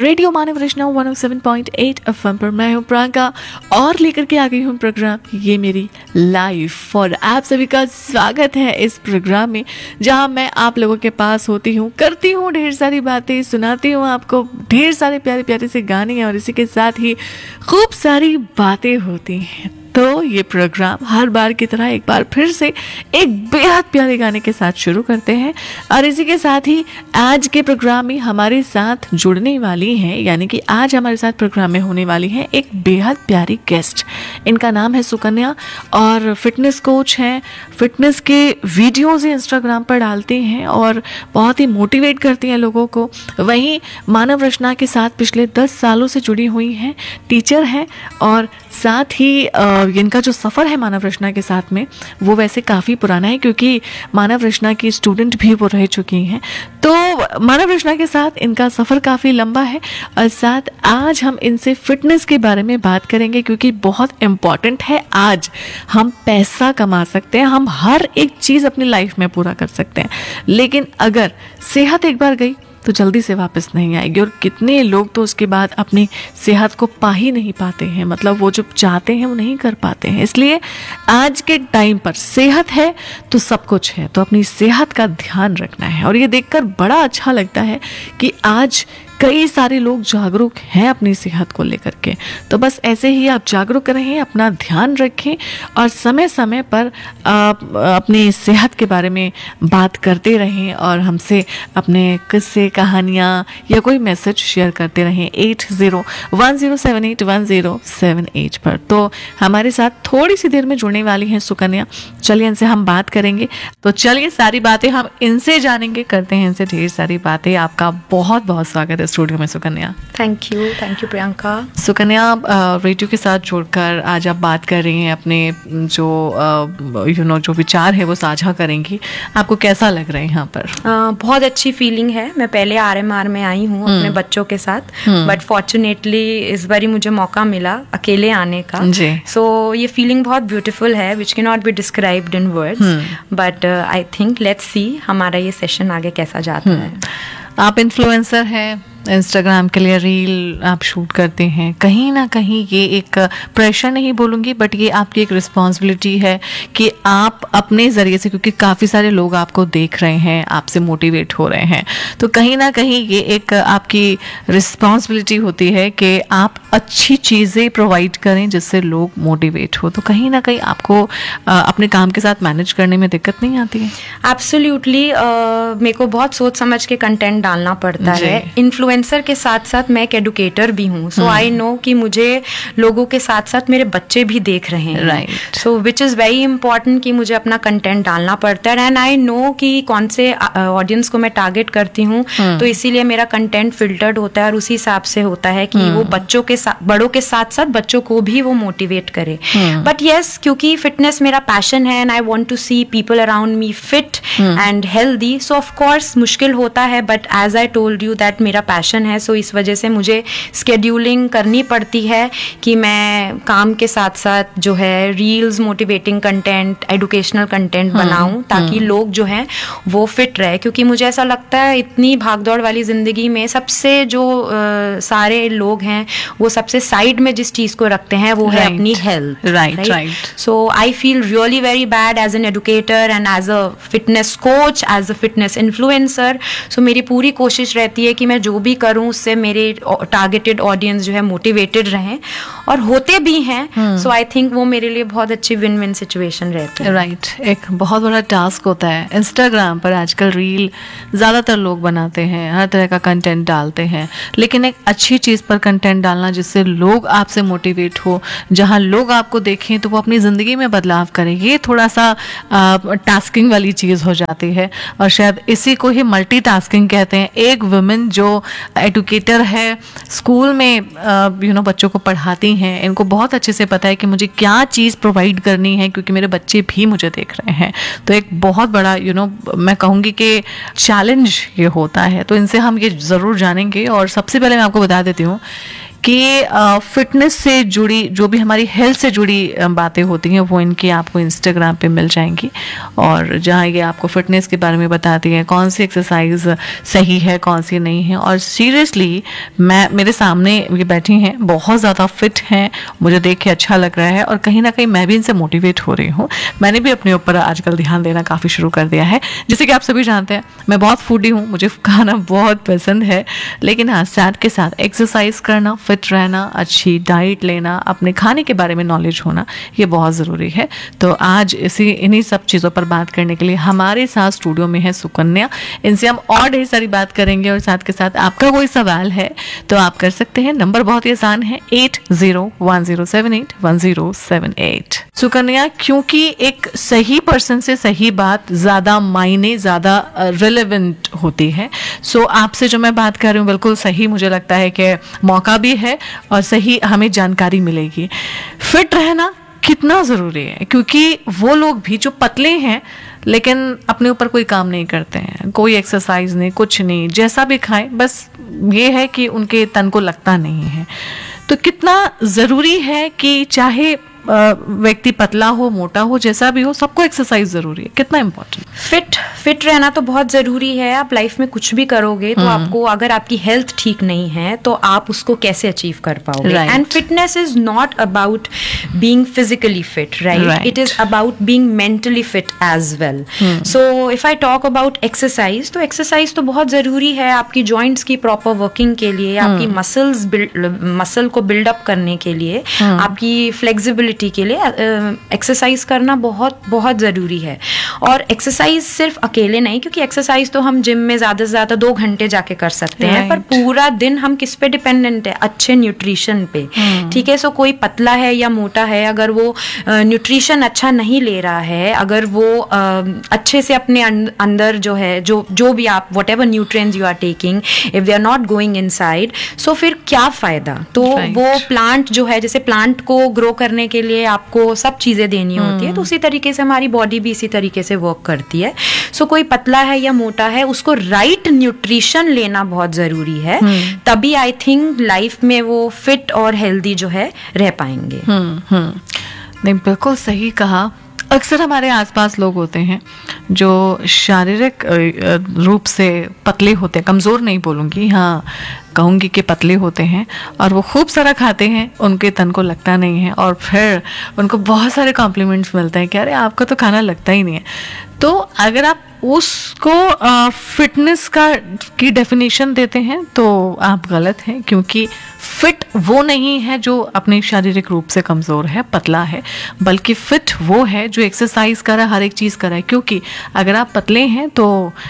Radio मानव रचना 107.8 FM पर मैं हूं प्रियंका और लेकर के आ गई हूं प्रोग्राम ये मेरी लाइफ। और आप सभी का स्वागत है इस प्रोग्राम में जहां मैं आप लोगों के पास होती हूं, करती हूं ढेर सारी बातें, सुनाती हूं आपको ढेर सारे प्यारे प्यारे से गाने और इसी के साथ ही खूब सारी बातें होती हैं। तो ये प्रोग्राम हर बार की तरह एक बार फिर से एक बेहद प्यारे गाने के साथ शुरू करते हैं और इसी के साथ ही आज के प्रोग्राम में हमारे साथ जुड़ने वाली हैं, यानी कि आज हमारे साथ प्रोग्राम में होने वाली हैं एक बेहद प्यारी गेस्ट। इनका नाम है सुकन्या और फिटनेस कोच हैं। फिटनेस के वीडियोज़ इंस्टाग्राम पर डालती हैं और बहुत ही मोटिवेट करती हैं लोगों को। वहीं मानव रचना के साथ पिछले 10 सालों से जुड़ी हुई हैं, टीचर हैं और साथ ही इनका जो सफ़र है मानव रचना के साथ में वो वैसे काफ़ी पुराना है क्योंकि मानव रचना की स्टूडेंट भी वो रह चुकी हैं। तो मानव रचना के साथ इनका सफ़र काफ़ी लंबा है और साथ आज हम इनसे फिटनेस के बारे में बात करेंगे क्योंकि बहुत इम्पॉर्टेंट है। आज हम पैसा कमा सकते हैं, हम हर एक चीज़ अपनी लाइफ में पूरा कर सकते हैं, लेकिन अगर सेहत एक बार गई तो जल्दी से वापस नहीं आएगी। और कितने लोग तो उसके बाद अपनी सेहत को पा ही नहीं पाते हैं, मतलब वो जो चाहते हैं वो नहीं कर पाते हैं। इसलिए आज के टाइम पर सेहत है तो सब कुछ है, तो अपनी सेहत का ध्यान रखना है। और ये देखकर बड़ा अच्छा लगता है कि आज कई सारे लोग जागरूक हैं अपनी सेहत को लेकर के। तो बस ऐसे ही आप जागरूक रहें, अपना ध्यान रखें और समय समय पर अपनी सेहत के बारे में बात करते रहें और हमसे अपने किस्से, कहानियाँ या कोई मैसेज शेयर करते रहें 8010781078 पर। तो हमारे साथ थोड़ी सी देर में जुड़ने वाली हैं सुकन्या। चलिए इनसे हम बात करेंगे। तो चलिए सारी बातें हम इनसे जानेंगे, करते हैं इनसे ढेर सारी बातें। आपका बहुत बहुत स्वागत है स्टूडियो में Sukanya. Thank you Priyanka. Sukanya, radio के साथ जुड़कर आज आप बात कर रही हैं, अपने जो विचार है वो साझा करेंगी। आपको कैसा लग रहा है यहाँ पर? बहुत अच्छी फीलिंग है। मैं पहले RMR में आई हूँ अपने बच्चों के साथ, बट फॉर्चुनेटली इस बार मुझे मौका मिला अकेले आने का। सो ये फीलिंग बहुत ब्यूटीफुल है, which can not be described in words, but I think let's see हमारा ये सेशन आगे कैसा जाता है। आप इन्फ्लुएंसर हैं, इंस्टाग्राम के लिए रील आप शूट करते हैं। कहीं ना कहीं ये एक प्रेशर नहीं बोलूँगी, बट ये आपकी एक रिस्पॉन्सिबिलिटी है कि आप अपने ज़रिए से, क्योंकि काफ़ी सारे लोग आपको देख रहे हैं, आपसे मोटिवेट हो रहे हैं, तो कहीं ना कहीं ये एक आपकी रिस्पॉन्सिबिलिटी होती है कि आप अच्छी चीज़ें प्रोवाइड करें जिससे लोग मोटिवेट हो। तो कहीं ना कहीं आपको अपने काम के साथ मैनेज करने में दिक्कत नहीं आती है? एब्सोल्युटली। मेरे को बहुत सोच समझ के कंटेंट डालना पड़ता है। इन्फ्लुएंसर के साथ साथ मैं एक एडुकेटर भी हूँ, सो आई नो कि मुझे लोगों के साथ साथ मेरे बच्चे भी देख रहे हैं, right. So which is very important कि मुझे अपना कंटेंट डालना पड़ता है। एंड आई नो कि कौन से ऑडियंस को मैं टारगेट करती हूँ, तो इसीलिए मेरा कंटेंट फिल्टर्ड होता है और उसी हिसाब से होता है कि वो बच्चों के साथ, बड़ों के साथ साथ बच्चों को भी वो मोटिवेट करे। बट येस, क्योंकि फिटनेस मेरा पैशन है and I want to see people around me fit and healthy, so of course मुश्किल होता है, but as I told you that मेरा पैशन है, सो इस वजह से मुझे स्केड्यूलिंग करनी पड़ती है कि मैं काम के साथ साथ जो है reels, motivating content, educational content बनाऊं ताकि लोग जो हैं वो फिट रहे। क्योंकि मुझे ऐसा लगता है इतनी भागदौड़ वाली जिंदगी में सबसे जो सारे लोग हैं वो सबसे साइड में जिस चीज को रखते हैं वो है अपनी health. Right. So I feel really very bad as an educator and as a fitness coach, as a fitness influencer. सो मेरी पूरी कोशिश रहती है कि मैं जो भी करूं उससे मेरे टारगेटेड ऑडियंस जो है मोटिवेटेड रहें, और होते भी हैं। सो आई थिंक वो मेरे लिए बहुत अच्छी विन विन सिचुएशन रहती है। राइट। एक बहुत बड़ा टास्क होता है। इंस्टाग्राम पर आजकल रील ज़्यादातर लोग बनाते हैं, हर तरह का कंटेंट डालते हैं, लेकिन एक अच्छी चीज़ पर कंटेंट डालना जिससे लोग आपसे मोटिवेट हो, जहाँ लोग आपको देखें तो वो अपनी ज़िंदगी में बदलाव करें, ये थोड़ा सा टास्किंग वाली चीज़ हो जाती है। और शायद इसी को ही मल्टीटास्किंग कहते हैं। एक वुमेन जो एडुकेटर है, स्कूल में बच्चों को पढ़ाती हैं, इनको बहुत अच्छे से पता है कि मुझे क्या चीज़ प्रोवाइड करनी है क्योंकि मेरे बच्चे भी मुझे देख रहे हैं। तो एक बहुत बड़ा मैं कहूँगी कि चैलेंज ये होता है। तो इनसे हम ये ज़रूर जानेंगे। और सबसे पहले मैं आपको बता देती हूँ कि फिटनेस से जुड़ी जो भी हमारी हेल्थ से जुड़ी बातें होती हैं वो इनकी आपको इंस्टाग्राम पे मिल जाएंगी, और जहाँ ये आपको फिटनेस के बारे में बताती हैं कौन सी एक्सरसाइज सही है कौन सी नहीं है। और सीरियसली मेरे सामने ये बैठी हैं, बहुत ज़्यादा फिट हैं, मुझे देख के अच्छा लग रहा है और कहीं ना कहीं मैं भी इनसे मोटिवेट हो रही हूँ। मैंने भी अपने ऊपर आजकल ध्यान देना काफ़ी शुरू कर दिया है। जैसे कि आप सभी जानते हैं मैं बहुत फूडी हूँ, मुझे खाना बहुत पसंद है, लेकिन हाँ साथ के साथ एक्सरसाइज करना, फिट रहना, अच्छी डाइट लेना, अपने खाने के बारे में नॉलेज होना, ये बहुत ज़रूरी है। तो आज इन्हीं सब चीज़ों पर बात करने के लिए हमारे साथ स्टूडियो में है सुकन्या। इनसे हम और ढेर सारी बात करेंगे और साथ के साथ आपका कोई सवाल है तो आप कर सकते हैं। नंबर बहुत ही आसान है 8010781078। सुकन्या, क्योंकि एक सही पर्सन से सही बात ज़्यादा मायने, ज़्यादा रिलेवेंट होती है, सो आपसे जो मैं बात कर रही हूँ बिल्कुल सही मुझे लगता है कि मौका भी है और सही हमें जानकारी मिलेगी। फिट रहना कितना ज़रूरी है, क्योंकि वो लोग भी जो पतले हैं लेकिन अपने ऊपर कोई काम नहीं करते हैं, कोई एक्सरसाइज नहीं, कुछ नहीं, जैसा भी खाएं बस ये है कि उनके तन को लगता नहीं है। तो कितना ज़रूरी है कि चाहे व्यक्ति पतला हो, मोटा हो, जैसा भी हो, सबको एक्सरसाइज जरूरी है। कितना इम्पोर्टेंट? फिट रहना तो बहुत जरूरी है। आप लाइफ में कुछ भी करोगे तो आपको, अगर आपकी हेल्थ ठीक नहीं है तो आप उसको कैसे अचीव कर पाओगे? And fitness is not about being physically fit, right? It is about being mentally fit as well. So if I talk about exercise, तो एक्सरसाइज तो बहुत जरूरी है आपकी जॉइंट्स की प्रॉपर वर्किंग के लिए, आपकी मसल को बिल्डअप करने के लिए, आपकी फ्लेक्सिबिलिटी के लिए एक्सरसाइज करना बहुत बहुत ज़रूरी है। और एक्सरसाइज सिर्फ अकेले नहीं, क्योंकि एक्सरसाइज तो हम जिम में ज़्यादा से ज़्यादा 2 घंटे जाके कर सकते हैं, पर पूरा दिन हम किस पे डिपेंडेंट है? अच्छे न्यूट्रिशन पे, ठीक है? सो कोई पतला है या मोटा है, अगर वो न्यूट्रिशन अच्छा नहीं ले रहा है, अगर वो अच्छे से अपने अंदर जो है, जो भी आप what ever nutrients you are taking, if they are not going inside, सो फिर क्या फ़ायदा? तो वो प्लांट जो है, जैसे प्लांट को ग्रो करने के लिए आपको सब चीजें देनी होती है, तो उसी तरीके से हमारी बॉडी भी इसी तरीके से वर्क करती है। सो कोई पतला है या मोटा है, उसको राइट न्यूट्रिशन लेना बहुत जरूरी है, तभी आई थिंक लाइफ में वो फिट और हेल्दी जो है रह पाएंगे। नहीं, बिल्कुल सही कहा। अक्सर हमारे आसपास लोग होते हैं जो शारीरिक रूप से पतले होते हैं, कमज़ोर नहीं बोलूँगी, हाँ कहूँगी कि पतले होते हैं, और वो खूब सारा खाते हैं, उनके तन को लगता नहीं है, और फिर उनको बहुत सारे कॉम्प्लीमेंट्स मिलते हैं कि अरे आपका तो खाना लगता ही नहीं है। तो अगर आप उसको फिटनेस की डेफिनेशन देते हैं तो आप गलत हैं, क्योंकि फिट वो नहीं है जो अपने शारीरिक रूप से कमज़ोर है, पतला है, बल्कि फिट वो है जो एक्सरसाइज कर रहा है, हर एक चीज़ कर रहा है। क्योंकि अगर आप पतले हैं तो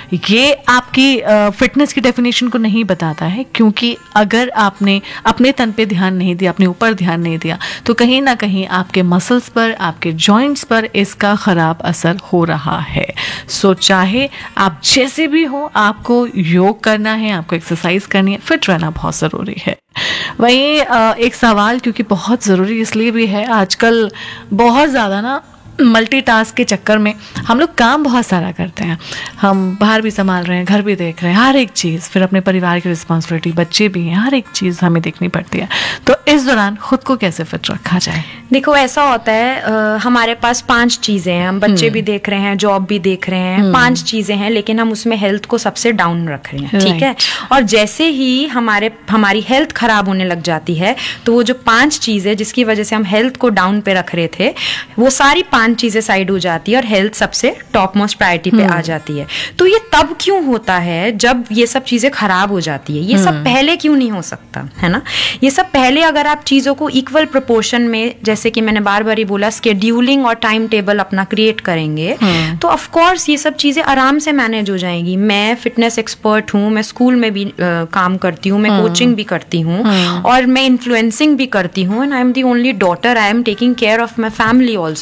ये आपकी फिटनेस की डेफिनेशन को नहीं बताता है, क्योंकि अगर आपने अपने तन पे ध्यान नहीं दिया, अपने ऊपर ध्यान नहीं दिया, तो कहीं ना कहीं आपके मसल्स पर, आपके जॉइंट्स पर इसका ख़राब असर हो रहा है। सो चाहे आप जैसे भी हो, आपको योग करना है, आपको एक्सरसाइज करनी है, फिट रहना बहुत ज़रूरी है। वहीं एक सवाल, क्योंकि बहुत ज़रूरी इसलिए भी है, आजकल बहुत ज़्यादा ना मल्टीटास्क के चक्कर में हम लोग काम बहुत सारा करते हैं, हम बाहर भी संभाल रहे हैं, घर भी देख रहे हैं, हर एक चीज़, फिर अपने परिवार की रिस्पॉन्सिबिलिटी, बच्चे भी हैं, हर एक चीज़ हमें देखनी पड़ती है। तो इस दौरान खुद को कैसे फिट रखा जाए? देखो, ऐसा होता है हमारे पास 5 चीज़ें हैं, हम बच्चे भी देख रहे हैं, जॉब भी देख रहे हैं, 5 चीज़ें हैं, लेकिन हम उसमें हेल्थ को सबसे डाउन रख रहे हैं, ठीक है? और जैसे ही हमारी हेल्थ खराब होने लग जाती है, तो वो जो 5 चीज़ें जिसकी वजह से हम हेल्थ को डाउन पे रख रहे थे, वो सारी 5 चीजें साइड हो जाती है और हेल्थ सबसे टॉप मोस्ट प्रायोरिटी पे आ जाती है। तो ये तब क्यों होता है जब ये सब चीजें खराब हो जाती है? ये सब पहले क्यों नहीं हो सकता, है ना? ये सब पहले अगर आप चीजों को इक्वल प्रोपोर्शन में, जैसे कि मैंने बार बार ही बोला, स्केड्यूलिंग और टाइम टेबल अपना क्रिएट करेंगे, तो ऑफ कोर्स ये सब चीजें आराम से मैनेज हो जाएंगी। मैं फिटनेस एक्सपर्ट हूँ, मैं स्कूल में भी काम करती हूँ, मैं कोचिंग भी करती हूँ, और मैं इन्फ्लुएंसिंग भी करती हूँ, and I am the only daughter, I am taking care of my family also.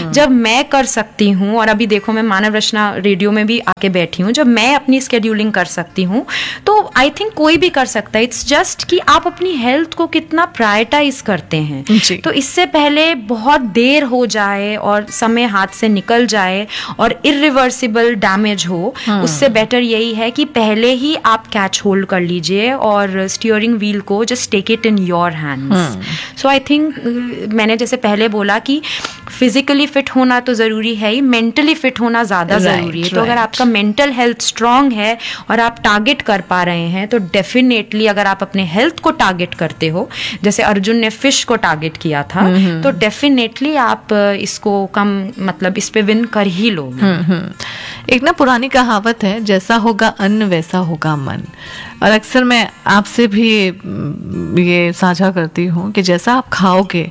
जब मैं कर सकती हूँ, और अभी देखो मैं मानव रचना रेडियो में भी आके बैठी हूँ, जब मैं अपनी स्केड्यूलिंग कर सकती हूँ तो आई थिंक कोई भी कर सकता है। इट्स जस्ट कि आप अपनी हेल्थ को कितना प्रायोरिटाइज करते हैं। तो इससे पहले बहुत देर हो जाए और समय हाथ से निकल जाए और इरिवर्सिबल डैमेज हो, उससे बेटर यही है कि पहले ही आप कैच होल्ड कर लीजिए और स्टीयरिंग व्हील को just take it in your hands. So I think मैंने जैसे पहले बोला कि फिजिकली फिट होना तो जरूरी है ही, मेंटली फिट होना ज्यादा जरूरी है। तो अगर आपका मेंटल हेल्थ स्ट्रांग है और आप टारगेट कर पा रहे हैं तो डेफिनेटली अगर आप अपने हेल्थ को टारगेट करते हो, जैसे अर्जुन ने फिश को टारगेट किया था, तो डेफिनेटली आप इसको कम मतलब इस पे विन कर ही लोगे। एक ना पुरानी कहावत है, जैसा होगा अन्न वैसा होगा मन, और अक्सर मैं आपसे भी ये साझा करती हूँ कि जैसा आप खाओगे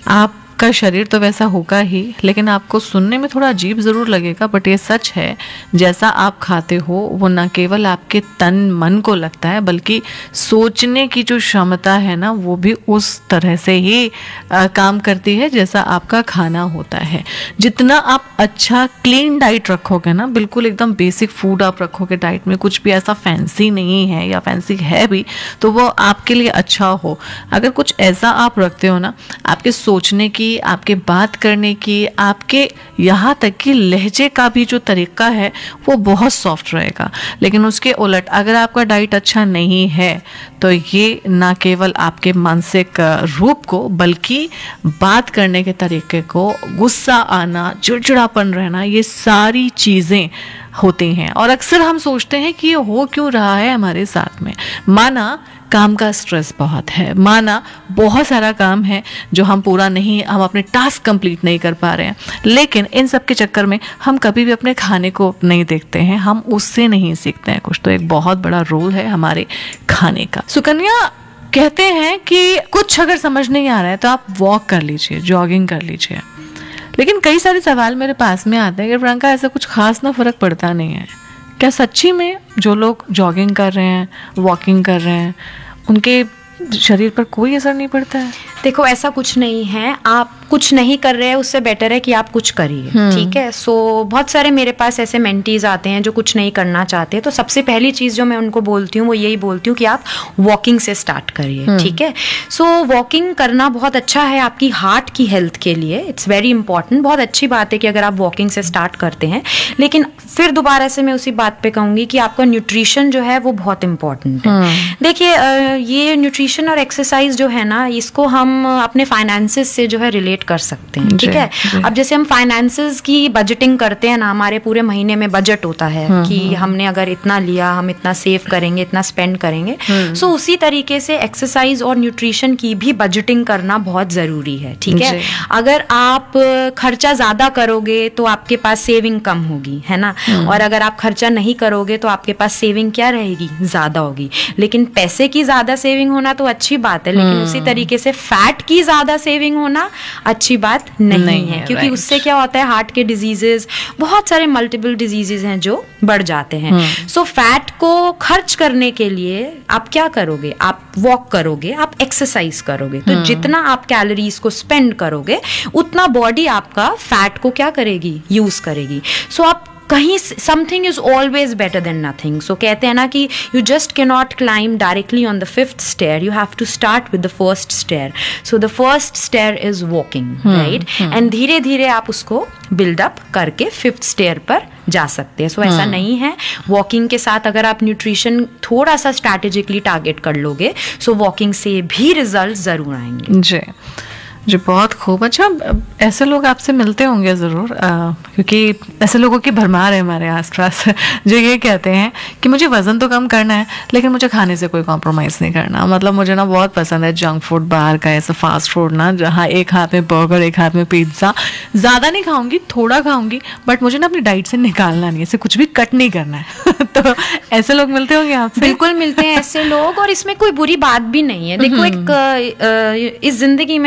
आपका शरीर तो वैसा होगा ही, लेकिन आपको सुनने में थोड़ा अजीब ज़रूर लगेगा बट ये सच है। जैसा आप खाते हो वो न केवल आपके तन मन को लगता है बल्कि सोचने की जो क्षमता है ना वो भी उस तरह से ही काम करती है जैसा आपका खाना होता है। जितना आप अच्छा क्लीन डाइट रखोगे ना, बिल्कुल एकदम बेसिक फूड आप रखोगे डाइट में, कुछ भी ऐसा फैंसी नहीं है या फैंसी है भी तो वो आपके लिए अच्छा हो। अगर कुछ ऐसा आप रखते हो ना, आपके सोचने की, आपके बात करने की, आपके यहाँ तक कि लहजे का भी जो तरीका है वो बहुत सॉफ्ट रहेगा। लेकिन उसके उलट अगर आपका डाइट अच्छा नहीं है तो ये ना केवल आपके मानसिक रूप को बल्कि बात करने के तरीके को, गुस्सा आना, चिड़चिड़ापन रहना, ये सारी चीज़ें होती हैं। और अक्सर हम सोचते हैं कि ये हो क्यों रहा है हमारे साथ में। माना काम का स्ट्रेस बहुत है, माना बहुत सारा काम है जो हम पूरा नहीं, हम अपने टास्क कंप्लीट नहीं कर पा रहे हैं, लेकिन इन सब के चक्कर में हम कभी भी अपने खाने को नहीं देखते हैं, हम उससे नहीं सीखते हैं कुछ। तो एक बहुत बड़ा रोल है हमारे खाने का। सुकन्या कहते हैं कि कुछ अगर समझ नहीं आ रहा है तो आप वॉक कर लीजिए, जॉगिंग कर लीजिए, लेकिन कई सारे सवाल मेरे पास में आते हैं कि प्रियंका ऐसा कुछ खास ना फर्क पड़ता नहीं है। क्या सच्ची में जो लोग जॉगिंग कर रहे हैं, वॉकिंग कर रहे हैं, उनके शरीर पर कोई असर नहीं पड़ता है? देखो ऐसा कुछ नहीं है, आप कुछ नहीं कर रहे हैं उससे बेटर है कि आप कुछ करिए, ठीक है। सो बहुत सारे मेरे पास ऐसे मेंटीज आते हैं जो कुछ नहीं करना चाहते, तो सबसे पहली चीज़ जो मैं उनको बोलती हूँ वो यही बोलती हूँ कि आप वॉकिंग से स्टार्ट करिए, ठीक है। सो वॉकिंग करना बहुत अच्छा है आपकी हार्ट की हेल्थ के लिए, इट्स वेरी इंपॉर्टेंट। बहुत अच्छी बात है कि अगर आप वॉकिंग से स्टार्ट करते हैं, लेकिन फिर दोबारा से मैं उसी बात पे कहूँगी कि आपका न्यूट्रिशन जो है वो बहुत इंपॉर्टेंट है। देखिए ये न्यूट्रिशन और एक्सरसाइज जो है ना, इसको हम अपने फाइनेंसेस से जो है रिलेट कर सकते हैं, ठीक है। अब जैसे हम फाइनेंसेस की बजटिंग करते हैं ना, हमारे पूरे महीने में बजट होता है कि हमने अगर इतना लिया, हम इतना सेव करेंगे, इतना स्पेंड करेंगे। सो उसी तरीके से एक्सरसाइज और न्यूट्रिशन की भी बजटिंग करना बहुत जरूरी है, ठीक है। अगर आप खर्चा ज्यादा करोगे तो आपके पास सेविंग कम होगी, है ना, और अगर आप खर्चा नहीं करोगे तो आपके पास सेविंग क्या रहेगी, ज्यादा होगी। लेकिन पैसे की ज्यादा सेविंग होना तो अच्छी बात है, लेकिन उसी तरीके से फैट की ज्यादा सेविंग होना अच्छी बात नहीं है, क्योंकि उससे क्या होता है, हार्ट के डिजीजेस, बहुत सारे मल्टीपल डिजीजेस हैं जो बढ़ जाते हैं। सो फैट को खर्च करने के लिए आप क्या करोगे, आप वॉक करोगे, आप एक्सरसाइज करोगे, तो जितना आप कैलोरीज को स्पेंड करोगे उतना बॉडी आपका फैट को क्या करेगी, यूज करेगी। सो आप कहीं something is always better than nothing. सो कहते हैं ना कि you just can not climb directly on the 5th stair, you have to start with the 1st stair. So the 1st stair is walking, right, and धीरे धीरे आप उसको buildup करके 5th stair पर जा सकते हैं। सो ऐसा नहीं है, वॉकिंग के साथ अगर आप न्यूट्रिशन थोड़ा सा स्ट्रैटेजिकली टारगेट कर लोगे, सो वॉकिंग से भी रिजल्ट जरूर आएंगे। जी जी, बहुत खूब। अच्छा, ऐसे लोग आपसे मिलते होंगे ज़रूर, क्योंकि ऐसे लोगों की भरमार है हमारे आसपास जो ये कहते हैं कि मुझे वज़न तो कम करना है लेकिन मुझे खाने से कोई कॉम्प्रोमाइज़ नहीं करना। मतलब मुझे ना बहुत पसंद है जंक फूड, बाहर का ऐसा फास्ट फूड ना, जहाँ एक हाथ में बर्गर, एक हाथ में पिज्ज़ा। ज़्यादा नहीं खाऊंगी, थोड़ा खाऊंगी, बट मुझे ना अपनी डाइट से निकालना नहीं है, इसे कुछ भी कट नहीं करना है। तो ऐसे लोग मिलते होंगे आपसे? बिल्कुल मिलते हैं ऐसे लोग, और इसमें कोई बुरी बात भी नहीं है। देखो एक इस जिंदगी में ना खाना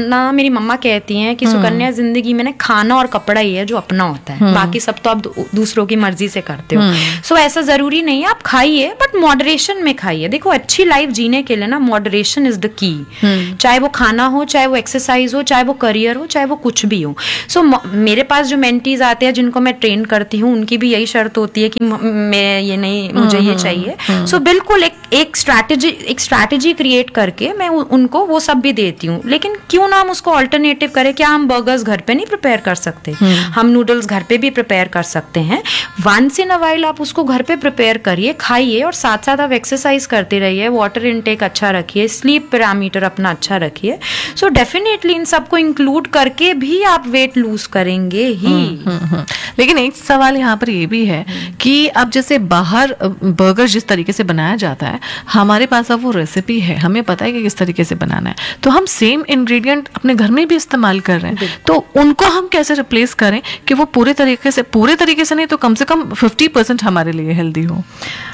खाना, मेरी मम्मा कहती हैं कि सुकन्या जिंदगी में ना खाना और कपड़ा ही है जो अपना होता है, बाकी सब तो आप दूसरों की मर्जी से करते हो। सो ऐसा जरूरी नहीं है, आप खाइए बट मॉडरेशन में खाइए। देखो अच्छी लाइफ जीने के लिए ना मॉडरेशन इज द की, चाहे वो खाना हो, चाहे वो एक्सरसाइज हो, चाहे वो करियर हो, चाहे वो कुछ भी हो। सो मेरे पास जो मेंटीज आते हैं जिनको मैं ट्रेन करती हूँ, उनकी भी यही शर्त होती है कि मैं ये नहीं, मुझे ये चाहिए। सो बिल्कुल एक स्ट्रैटेजी क्रिएट करके मैं उनको वो सब भी देती हूँ। लेकिन क्यों ना हम उसको ऑल्टरनेटिव करें? क्या हम बर्गर्स घर पे नहीं प्रिपेयर कर सकते? हम नूडल्स घर पे भी प्रिपेयर कर सकते हैं। वंस इन अ वाइल आप उसको घर पे प्रिपेयर करिए, खाइए, और साथ साथ आप एक्सरसाइज करते रहिए, वाटर इनटेक अच्छा रखिए, स्लीप पैरामीटर अपना अच्छा रखिए। सो डेफिनेटली इन सबको इंक्लूड करके भी आप वेट लूज करेंगे ही। लेकिन एक सवाल यहाँ पर ये भी है कि अब जैसे बाहर बर्गर जिस तरीके से बनाया जाता है, हमारे पास अब वो रेसिपी है, हमें पता है कि किस तरीके से बनाना है, तो हम सेम इंग्रेडिएंट अपने घर में भी इस्तेमाल कर रहे हैं, तो उनको हम कैसे रिप्लेस करें कि वो पूरे तरीके से नहीं तो कम से कम 50% हमारे लिए हेल्दी हो?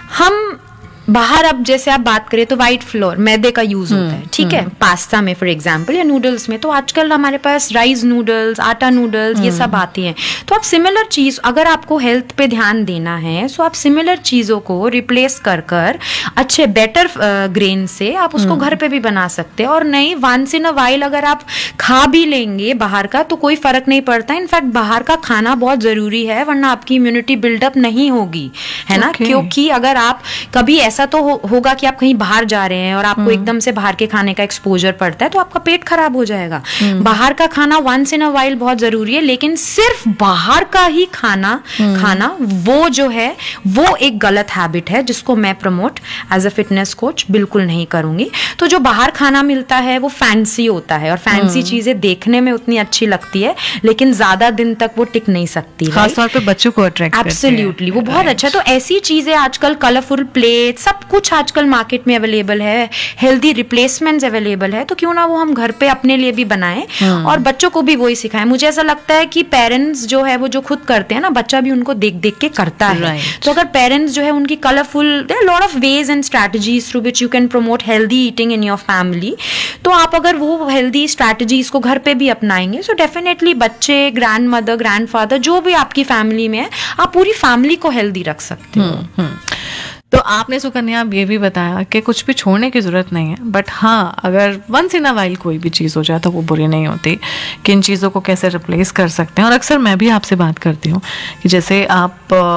हम बाहर अब जैसे आप बात करें तो व्हाइट फ्लोर, मैदे का यूज होता है, ठीक है, पास्ता में फॉर एग्जांपल या नूडल्स में। तो आजकल हमारे पास राइस नूडल्स, आटा नूडल्स, ये सब आती हैं। तो आप सिमिलर चीज, अगर आपको हेल्थ पे ध्यान देना है, सो आप सिमिलर चीजों को रिप्लेस कर अच्छे बेटर ग्रेन से आप उसको घर पे भी बना सकते हैं। और नहीं, वंस इन अ वाइल अगर आप खा भी लेंगे बाहर का तो कोई फर्क नहीं पड़ता। इनफैक्ट बाहर का खाना बहुत जरूरी है, वरना आपकी इम्यूनिटी बिल्डअप नहीं होगी, है ना। क्योंकि अगर आप कभी ऐसा तो होगा कि आप कहीं बाहर जा रहे हैं और आपको एकदम से बाहर के खाने का एक्सपोजर पड़ता है, तो आपका पेट खराब हो जाएगा। बाहर का खाना वंस इन अ वाइल बहुत जरूरी है, लेकिन सिर्फ बाहर का ही खाना वो जो है वो एक गलत हैबिट है, जिसको मैं promote as a fitness coach बिल्कुल नहीं करूंगी। तो जो बाहर खाना मिलता है वो फैंसी होता है, और फैंसी चीजें देखने में उतनी अच्छी लगती है, लेकिन ज्यादा दिन तक वो टिक नहीं सकती, खास तौर पे बच्चों को अट्रैक्ट करती है। एब्सोल्युटली, वो बहुत अच्छा। तो ऐसी चीजें आजकल, कलरफुल प्लेट, सब कुछ आजकल मार्केट में अवेलेबल है, हेल्दी रिप्लेसमेंट्स अवेलेबल है, तो क्यों ना वो हम घर पे अपने लिए भी बनाएं और बच्चों को भी वही सिखाएं। मुझे ऐसा लगता है कि पेरेंट्स जो है वो जो खुद करते हैं ना, बच्चा भी उनको देख देख के करता है। तो अगर पेरेंट्स जो है उनकी colourful, there are lot of ways and strategies through which you can promote healthy eating in your family. तो आप अगर वो हेल्दी स्ट्रैटेजीज को घर पे भी अपनाएंगे, सो डेफिनेटली बच्चे, ग्रैंड मदर, ग्रैंड फादर, जो भी आपकी फैमिली में है, आप पूरी फैमिली को हेल्दी रख सकते हो। तो आपने सुकन्या ये भी बताया कि कुछ भी छोड़ने की ज़रूरत नहीं है, बट हाँ, अगर वंस इन अ वाइल कोई भी चीज़ हो जाए तो वो बुरी नहीं होती। किन चीज़ों को कैसे रिप्लेस कर सकते हैं। और अक्सर मैं भी आपसे बात करती हूँ कि जैसे आप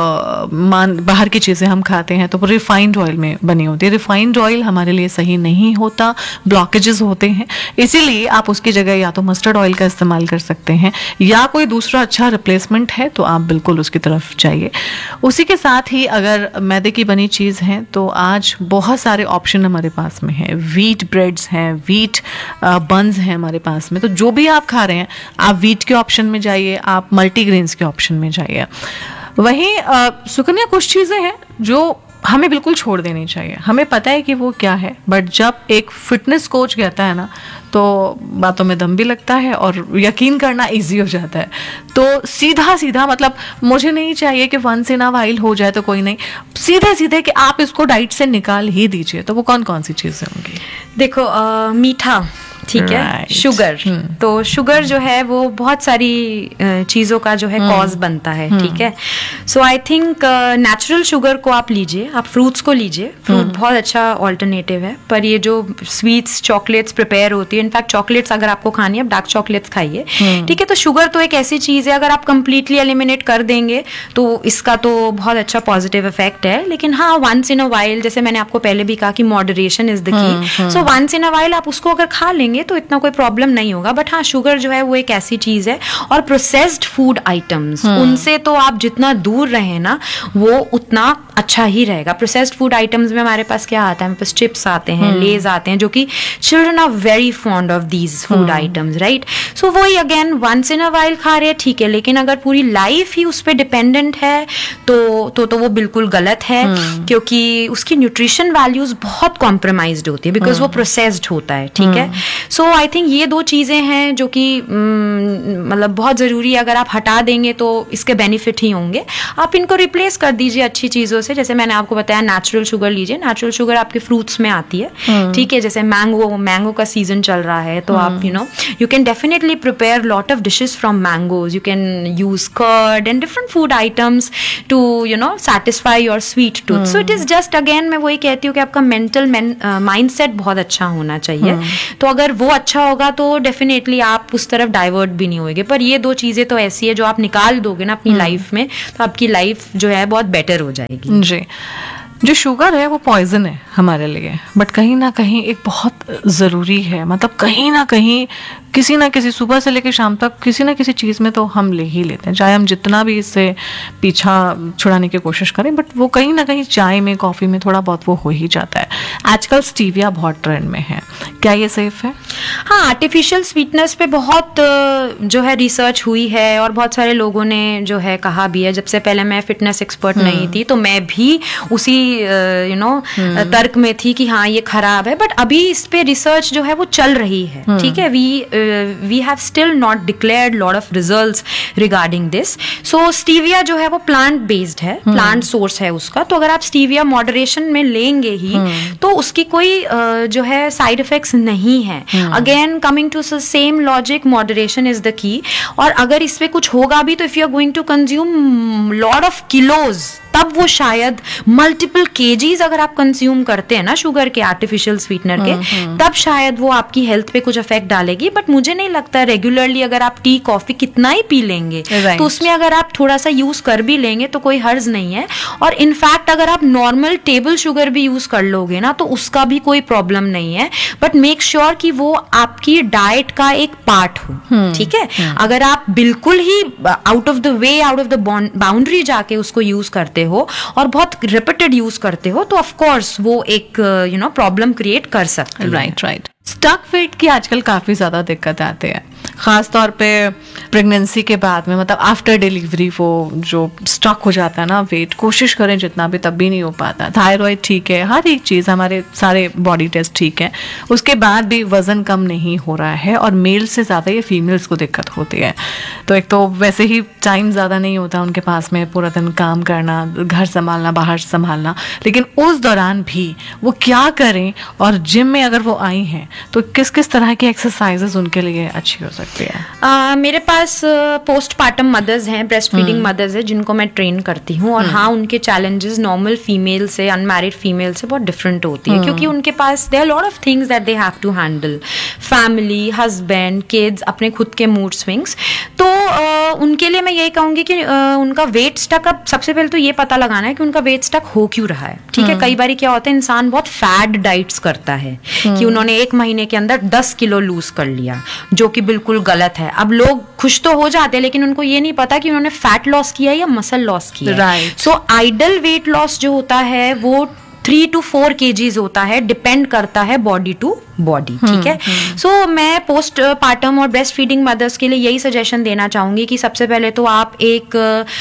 बाहर की चीज़ें हम खाते हैं तो वो रिफाइंड ऑयल में बनी होती है। रिफाइंड ऑयल हमारे लिए सही नहीं होता, ब्लॉकेजेस होते हैं, इसीलिए आप उसकी जगह या तो मस्टर्ड ऑयल का इस्तेमाल कर सकते हैं, या कोई दूसरा अच्छा रिप्लेसमेंट है तो आप बिल्कुल उसकी तरफ जाइए। उसी के साथ ही अगर मैदे की बनी चीज़ है तो आज बहुत सारे ऑप्शन हमारे पास में है। व्हीट ब्रेड्स हैं, व्हीट बन्स हैं हमारे पास में। तो जो भी आप खा रहे हैं, आप व्हीट के ऑप्शन में जाइए, आप मल्टीग्रेन्स के ऑप्शन में जाइए। वहीं सुकन्या, कुछ चीज़ें हैं जो हमें बिल्कुल छोड़ देनी चाहिए, हमें पता है कि वो क्या है, बट जब एक फिटनेस कोच कहता है ना, तो बातों में दम भी लगता है और यकीन करना इजी हो जाता है। तो सीधा सीधा, मतलब मुझे नहीं चाहिए कि वंस इन अ वाइल हो जाए तो कोई नहीं, सीधे सीधे कि आप इसको डाइट से निकाल ही दीजिए। तो वो कौन कौन सी चीज़ें होंगी? देखो, मीठा, ठीक है, शुगर। तो शुगर जो है वो बहुत सारी चीज़ों का जो है कॉज बनता है, ठीक है। सो आई थिंक नेचुरल शुगर को आप लीजिए, आप फ्रूट्स को लीजिए, फ्रूट बहुत अच्छा ऑल्टरनेटिव है। पर ये जो स्वीट्स, चॉकलेट्स प्रिपेयर होती है, इनफैक्ट चॉकलेट्स अगर आपको खानी है, आप डार्क चॉकलेट्स खाइए, ठीक है। तो शुगर तो एक ऐसी चीज़ है, अगर आप कंप्लीटली एलिमिनेट कर देंगे तो इसका तो बहुत अच्छा पॉजिटिव इफेक्ट है। लेकिन हाँ, वंस इन अ वाइल, जैसे मैंने आपको पहले भी कहा कि moderation is the key. So once in a while आप उसको अगर खा लेंगे तो इतना कोई प्रॉब्लम नहीं होगा। बट हाँ, शुगर जो है वो एक ऐसी चीज है, और प्रोसेस्ड फूड आइटम्स, उनसे तो आप जितना दूर रहे ना, वो उतना अच्छा ही रहेगा। प्रोसेस्ड फूड आइटम्स में हमारे पास क्या आता है? हमारे पास चिप्स आते हैं, लेज आते हैं, जो कि children are very fond of these food items, right. सो वही again, once in a while खा रहे हैं, ठीक है, लेकिन अगर पूरी लाइफ ही उस पर डिपेंडेंट है तो वो बिल्कुल गलत है, क्योंकि उसकी न्यूट्रिशन वैल्यूज बहुत कॉम्प्रोमाइज्ड होती है, बिकॉज वो प्रोसेस्ड होता है, ठीक है। सो आई थिंक ये 2 चीज़ें हैं जो कि मतलब बहुत ज़रूरी है। अगर आप हटा देंगे तो इसके बेनिफिट ही होंगे। आप इनको रिप्लेस कर दीजिए अच्छी चीज़ों से। जैसे मैंने आपको बताया, नेचुरल शुगर लीजिए। नेचुरल शुगर आपके फ्रूट्स में आती है, ठीक है। जैसे मैंगो का सीजन चल रहा है, तो आप you can definitely prepare lot of dishes from mangoes. You can use curd and different food items to satisfy your sweet tooth. So it is just, again मैं वही कहती हूँ कि आपका मेंटल माइंडसेट बहुत अच्छा होना चाहिए। तो अगर वो अच्छा होगा तो डेफिनेटली आप उस तरफ डाइवर्ट भी नहीं होगे। पर ये 2 चीजें तो ऐसी है जो आप निकाल दोगे ना अपनी लाइफ में, तो आपकी लाइफ जो है बहुत बेटर हो जाएगी। जी, जो शुगर है वो पॉइजन है हमारे लिए, बट कहीं ना कहीं एक बहुत ज़रूरी है। मतलब कहीं ना कहीं किसी ना किसी, सुबह से लेकर शाम तक किसी ना किसी चीज़ में तो हम ले ही लेते हैं, चाहे हम जितना भी इससे पीछा छुड़ाने की कोशिश करें, बट वो कहीं ना कहीं चाय में, कॉफ़ी में थोड़ा बहुत वो हो ही जाता है। आजकल स्टीविया बहुत ट्रेंड में है, क्या ये सेफ है? हाँ, आर्टिफिशियल स्वीटनेस पे बहुत जो है रिसर्च हुई है और बहुत सारे लोगों ने जो है कहा भी है। जब से पहले मैं फिटनेस एक्सपर्ट नहीं थी तो मैं भी उसी तर्क में थी कि हाँ ये खराब है, बट अभी इस पे रिसर्च जो है वो चल रही है, ठीक है। We have still not declared lot of results regarding this. So stevia जो है वो प्लांट बेस्ड है, प्लांट सोर्स है उसका। तो अगर आप स्टीविया मॉडरेशन में लेंगे ही तो उसकी कोई जो है साइड इफेक्ट्स नहीं है। Again coming to same logic, moderation is the key. और अगर इसमें कुछ होगा भी तो if you are going to consume lot of kilos, तब वो शायद मल्टीपल केजीज अगर आप कंज्यूम करते हैं ना शुगर के, आर्टिफिशियल स्वीटनर के, तब शायद वो आपकी हेल्थ पे कुछ इफेक्ट डालेगी। बट मुझे नहीं लगता रेगुलरली अगर आप टी कॉफी कितना ही पी लेंगे तो उसमें अगर आप थोड़ा सा यूज कर भी लेंगे तो कोई हर्ज नहीं है। और इनफैक्ट अगर आप नॉर्मल टेबल शुगर भी यूज कर लोगे ना तो उसका भी कोई प्रॉब्लम नहीं है। बट मेक श्योर कि वो आपकी डाइट का एक पार्ट हो, ठीक है। अगर आप बिल्कुल ही out of the way, out of the boundary जाके उसको यूज करते हो और बहुत रिपीटेड यूज करते हो तो ऑफ कोर्स वो एक प्रॉब्लम क्रिएट कर सकती है। राइट। स्टक वेट की आजकल काफी ज्यादा दिक्कत आती है, खास तौर पे प्रेगनेंसी के बाद में। मतलब आफ्टर डिलीवरी वो जो स्टक हो जाता है ना वेट, कोशिश करें जितना भी तब भी नहीं हो पाता। थायराइड ठीक है, हर एक चीज़, हमारे सारे बॉडी टेस्ट ठीक है, उसके बाद भी वजन कम नहीं हो रहा है। और मेल से ज़्यादा ये फीमेल्स को दिक्कत होती है। तो एक तो वैसे ही टाइम ज़्यादा नहीं होता उनके पास में, पूरा दिन काम करना, घर संभालना, बाहर संभालना, लेकिन उस दौरान भी वो क्या करें। और जिम में अगर वो आई हैं तो किस किस तरह की एक्सरसाइजेज उनके लिए अच्छी हो सकती है? मेरे पास पोस्टपार्टम मदर्स हैं, ब्रेस्ट फीडिंग मदर्स हैं, जिनको मैं ट्रेन करती हूँ। और हाँ, उनके चैलेंजेस नॉर्मल फीमेल से, अनमैरिड फीमेल से बहुत डिफरेंट होती है, क्योंकि उनके पास there are lot of things that they have to handle, family, husband, kids, अपने खुद के मूड स्विंग्स। तो उनके लिए मैं यही कहूंगी कि उनका वेट स्टक, अब सबसे पहले तो ये पता लगाना है कि उनका वेट स्टक हो क्यों रहा है, ठीक है। कई बार क्या होता है, इंसान बहुत फैट डाइट्स करता है कि उन्होंने 1 महीने के अंदर 10 किलो लूज कर लिया, जो कि बिल्कुल गलत है। अब लोग खुश तो हो जाते हैं लेकिन उनको ये नहीं पता कि उन्होंने फैट लॉस किया या मसल लॉस किया। सो आइडल वेट लॉस जो होता है वो 3 to 4 kgs होता है, डिपेंड करता है बॉडी टू बॉडी, ठीक है। सो मैं पोस्ट पार्टम और ब्रेस्ट फीडिंग मदर्स के लिए यही सजेशन देना चाहूंगी कि सबसे पहले तो आप एक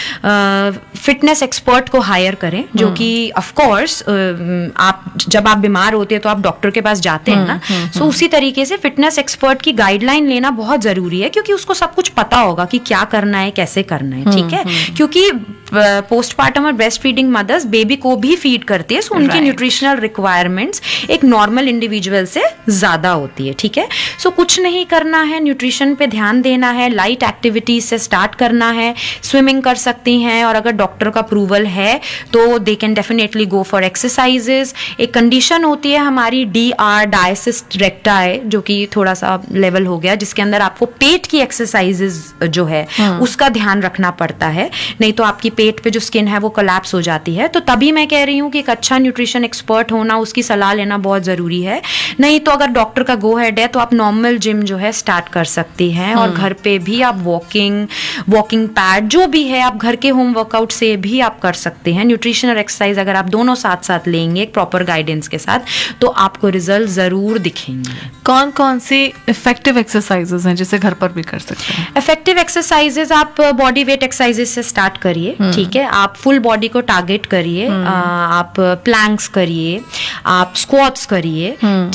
फिटनेस एक्सपर्ट को हायर करें, जो कि ऑफ कोर्स आप जब आप बीमार होते हैं तो आप डॉक्टर के पास जाते हैं ना। सो उसी तरीके से फिटनेस एक्सपर्ट की गाइडलाइन लेना बहुत जरूरी है, क्योंकि उसको सब कुछ पता होगा कि क्या करना है, कैसे करना है, ठीक है। क्योंकि पोस्टपार्टम और ब्रेस्ट फीडिंग मदर्स बेबी को भी फीड करती है, सो उनकी न्यूट्रिशनल रिक्वायरमेंट्स एक नॉर्मल इंडिविजुअल से ज्यादा होती है, ठीक है। सो कुछ नहीं करना है, न्यूट्रिशन पे ध्यान देना है, लाइट एक्टिविटीज से स्टार्ट करना है, स्विमिंग कर सकती हैं, और अगर डॉक्टर का अप्रूवल है तो they can definitely go for exercises. एक कंडीशन होती है हमारी DR, डायसिस रेक्टाई, जो कि थोड़ा सा लेवल हो गया, जिसके अंदर आपको पेट की एक्सरसाइजेस जो है उसका ध्यान रखना पड़ता है, नहीं तो आपकी पेट पे जो स्किन है वो कोलैप्स हो जाती है। तो तभी मैं कह रही हूँ कि एक अच्छा न्यूट्रिशन एक्सपर्ट होना, उसकी सलाह लेना बहुत जरूरी है। नहीं तो अगर डॉक्टर का गो हेड है तो आप नॉर्मल जिम जो है स्टार्ट कर सकती हैं, और घर पे भी आप वॉकिंग पैड जो भी है आप घर के होम वर्कआउट से भी आप कर सकते हैं। न्यूट्रिशन और एक्सरसाइज अगर आप दोनों साथ साथ लेंगे एक प्रॉपर गाइडेंस के साथ तो आपको रिजल्ट जरूर दिखेंगे। कौन कौन सी इफेक्टिव एक्सरसाइजेस हैं जिसे घर पर भी कर सकते हैं? इफेक्टिव एक्सरसाइजेस आप बॉडी वेट एक्सरसाइजेस से स्टार्ट करिए, ठीक है। आप फुल बॉडी को टारगेट करिए, आप प्लैंक्स करिए, आप स्क्वाट्स करिए, ठीक है।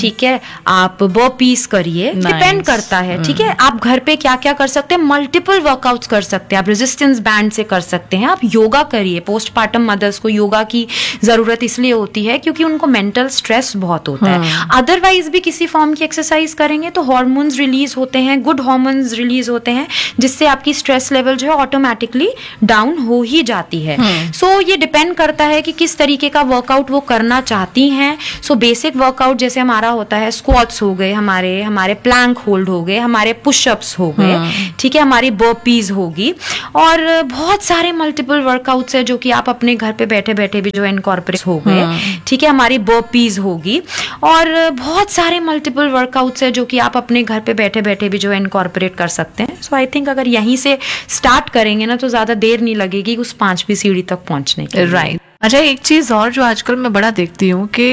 आप बर्पीज करिए, डिपेंड करता है, ठीक है। आप घर पे क्या क्या कर सकते हैं, मल्टीपल वर्कआउट्स कर सकते हैं, आप रेजिस्टेंस बैंड से कर सकते हैं, आप योगा करिए। पोस्टपार्टम मदर्स को योगा की जरूरत इसलिए होती है क्योंकि उनको मेंटल स्ट्रेस बहुत होता है। अदरवाइज भी किसी फॉर्म की एक्सरसाइज करेंगे तो हार्मोन्स रिलीज होते हैं, गुड हार्मोन्स रिलीज होते हैं, जिससे आपकी स्ट्रेस लेवल जो है ऑटोमेटिकली डाउन हो ही जाती है। सो ये डिपेंड करता है कि किस तरीके का वर्कआउट वो करना चाहती हैं। सो बेसिक वर्कआउट जैसे हमारा होता है, स्क्वाट्स हो गए, हमारे प्लैंक होल्ड हो गए, हमारे पुशअप्स हो गए, ठीक है, हमारी बर्पीज होगी, और बहुत सारे मल्टीपल वर्कआउट्स है जो कि आप अपने घर पे बैठे बैठे भी जो इनकॉर्पोरेट हो गए, ठीक है, हमारी बर्पीज होगी, और बहुत सारे मल्टीपल वर्कआउट्स है जो कि आप अपने घर पे बैठे बैठे भी जो इनकॉर्पोरेट कर सकते हैं। सो आई थिंक अगर यहीं से स्टार्ट करेंगे ना तो ज्यादा देर नहीं लगेगी उस 5वीं सीढ़ी तक पहुंचने के। राइट। अच्छा, एक चीज और जो आजकल मैं बड़ा देखती हूँ कि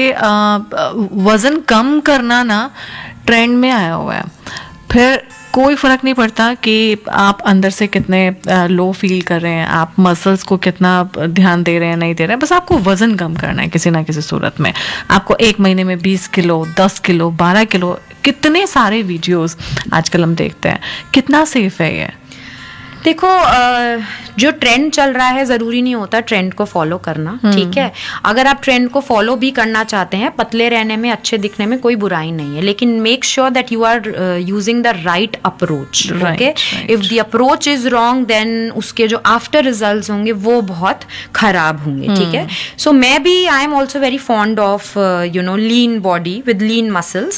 वजन कम करना ना ट्रेंड में आया हुआ है, फिर कोई फर्क नहीं पड़ता कि आप अंदर से कितने लो फील कर रहे हैं, आप मसल्स को कितना ध्यान दे रहे हैं नहीं दे रहे हैं, बस आपको वजन कम करना है किसी ना किसी सूरत में। आपको एक महीने में 20 किलो, 10 किलो, 12 किलो, कितने सारे वीडियोस आजकल हम देखते हैं। कितना सेफ है ये? देखो, जो ट्रेंड चल रहा है जरूरी नहीं होता ट्रेंड को फॉलो करना, ठीक है। अगर आप ट्रेंड को फॉलो भी करना चाहते हैं, पतले रहने में, अच्छे दिखने में कोई बुराई नहीं है, लेकिन make sure that you are using the right approach. Okay, if the approach is wrong then उसके जो आफ्टर रिजल्ट्स होंगे वो बहुत खराब होंगे, ठीक है। सो मैं भी I am also very fond of lean body with lean muscles,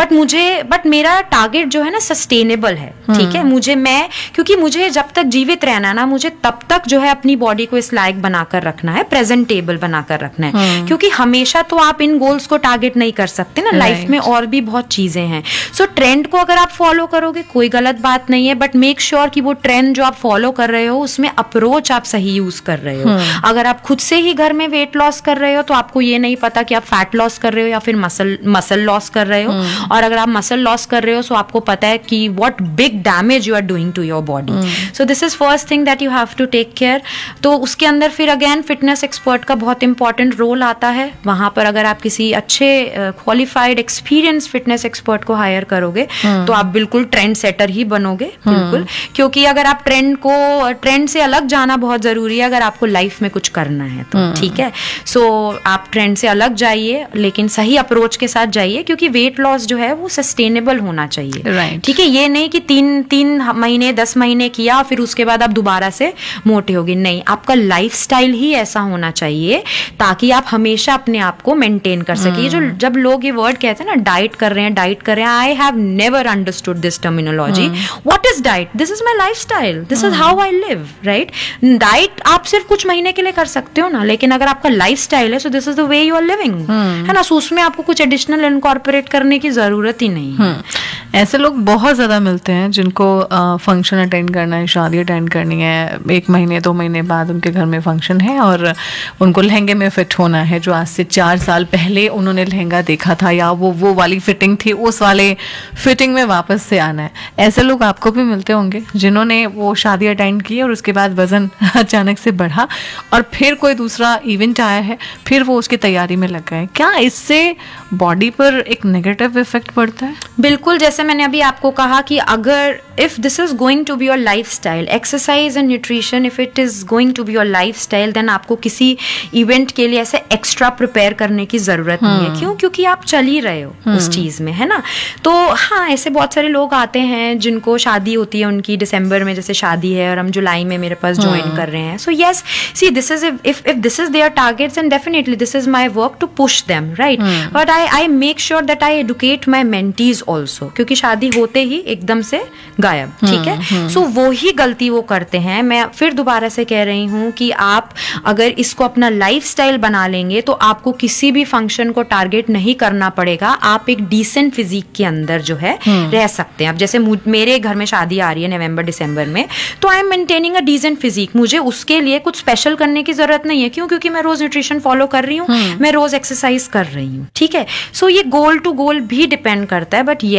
but मेरा टारगेट जो है ना सस्टेनेबल है, ठीक है। क्योंकि मुझे जब तक जीवित रहना ना, मुझे तब तक जो है अपनी बॉडी को इस लायक बनाकर रखना है, प्रेजेंटेबल बनाकर रखना है, क्योंकि हमेशा तो आप इन गोल्स को टारगेट नहीं कर सकते ना, लाइफ में और भी बहुत चीजें हैं। सो ट्रेंड को अगर आप फॉलो करोगे कोई गलत बात नहीं है, बट मेक श्योर कि वो ट्रेंड जो आप फॉलो कर रहे हो उसमें अप्रोच आप सही यूज कर रहे हो। अगर आप खुद से ही घर में वेट लॉस कर रहे हो तो आपको ये नहीं पता कि आप फैट लॉस कर रहे हो या फिर मसल लॉस कर रहे हो, और अगर आप मसल लॉस कर रहे हो तो आपको पता है कि what big damage you are doing to your body. So this is first thing that you have to take care. तो उसके अंदर फिर अगेन फिटनेस एक्सपर्ट का बहुत इंपॉर्टेंट रोल आता है। वहां पर अगर आप किसी अच्छे क्वालिफाइड एक्सपीरियंस फिटनेस एक्सपर्ट को हायर करोगे तो आप बिल्कुल ट्रेंड सेटर ही बनोगे, बिल्कुल, क्योंकि अगर आप ट्रेंड से अलग जाना बहुत जरूरी है अगर आपको लाइफ में कुछ करना है तो, ठीक है। सो आप ट्रेंड से अलग जाइए, लेकिन सही अप्रोच के साथ जाइए, क्योंकि वेट लॉस जो है वो सस्टेनेबल होना चाहिए, ठीक है। ये नहीं कि 3 महीने 10 महीने किया फिर उसके बाद आप दोबारा से मोटे होगे, नहीं, आपका लाइफस्टाइल ही ऐसा होना चाहिए ताकि आप हमेशा अपने आप को मेंटेन कर सके। जब लोग ये वर्ड कहते हैं ना, डाइट कर रहे हैं, I have never understood this terminology. What is diet? This is my lifestyle, this is how I live, right. Diet आप सिर्फ कुछ महीने के लिए कर सकते हो ना, लेकिन अगर आपका लाइफस्टाइल है so this is the way you are living, है ना। सो उसमें आपको कुछ एडिशनल इनकॉर्पोरेट करने की जरूरत ही नहीं है। ऐसे लोग बहुत ज्यादा मिलते हैं जिनको फंक्शन अटेंड करना है, शादी अटेंड करनी है, 1 महीने 2 महीने बाद उनके घर में फंक्शन है और उनको लहंगे में फिट होना है जो आज से 4 साल पहले उन्होंने लहंगा देखा था, या वो वाली फिटिंग थी, उस वाले फिटिंग में वापस से आना है। ऐसे लोग आपको भी मिलते होंगे जिन्होंने वो शादी अटेंड की और उसके बाद वजन अचानक से बढ़ा और फिर कोई दूसरा इवेंट आया है, फिर वो उसकी तैयारी में लग गए। क्या इससे बॉडी पर एक नेगेटिव इफेक्ट पड़ता है? बिल्कुल, जैसे मैंने अभी आपको कहा कि अगर if this is going to be your lifestyle, exercise and nutrition, if it is going to be your lifestyle, then आपको किसी इवेंट के लिए ऐसे एक्स्ट्रा प्रिपेयर करने की जरूरत नहीं है। क्यों? क्योंकि आप चल ही रहे हो उस चीज में, है ना। तो हाँ, ऐसे बहुत सारे लोग आते हैं जिनको शादी होती है, उनकी दिसंबर में जैसे शादी है और हम जुलाई में मेरे पास ज्वाइन कर रहे हैं। So yes, see this is if this is there targets and definitely this is my work to push them, right. But I make sure that I educate my mentees also, क्योंकि शादी होते ही एकदम से गायब, ठीक है। सो वो ही गलती वो करते हैं। मैं फिर दोबारा से कह रही हूँ कि आप अगर इसको अपना लाइफस्टाइल बना लेंगे तो आपको किसी भी फंक्शन को टारगेट नहीं करना पड़ेगा। आप एक डिसेंट फिजिक के अंदर जो है रह सकते हैं। अब जैसे मेरे घर में शादी आ रही है नवंबर दिसंबर में, तो I am maintaining a decent physique. मुझे उसके लिए कुछ स्पेशल करने की जरूरत नहीं है। क्यों? क्योंकि मैं रोज न्यूट्रिशन फॉलो कर रही हूँ, मैं रोज एक्सरसाइज कर रही हूँ, ठीक है। सो ये गोल टू गोल भी डिपेंड करता है, but yes of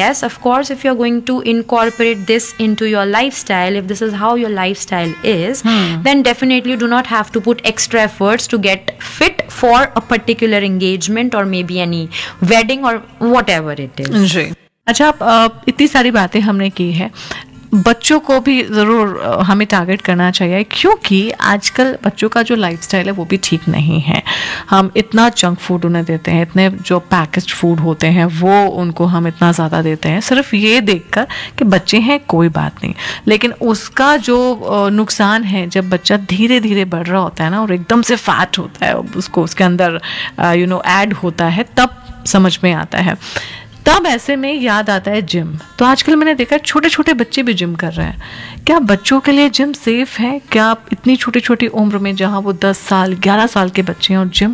course, if you're going to incorporate this into your lifestyle, if this is how your lifestyle is, then definitely you do not have to put extra efforts to get fit for a particular engagement or maybe any wedding or whatever it is. जी, अच्छा, आप इतनी सारी बातें हमने की है, बच्चों को भी ज़रूर हमें टारगेट करना चाहिए, क्योंकि आजकल बच्चों का जो लाइफस्टाइल है वो भी ठीक नहीं है। हम इतना जंक फूड उन्हें देते हैं, इतने जो पैकेज्ड फूड होते हैं वो उनको हम इतना ज़्यादा देते हैं, सिर्फ ये देखकर कि बच्चे हैं कोई बात नहीं, लेकिन उसका जो नुकसान है जब बच्चा धीरे धीरे बढ़ रहा होता है ना और एकदम से फैट होता है, उसको उसके अंदर ऐड होता है, तब समझ में आता है। तब ऐसे में याद आता है जिम। तो आजकल मैंने देखा छोटे छोटे बच्चे भी जिम कर रहे हैं। क्या बच्चों के लिए जिम सेफ है? क्या इतनी छोटी छोटी उम्र में, जहाँ वो 10 साल 11 साल के बच्चे हैं और जिम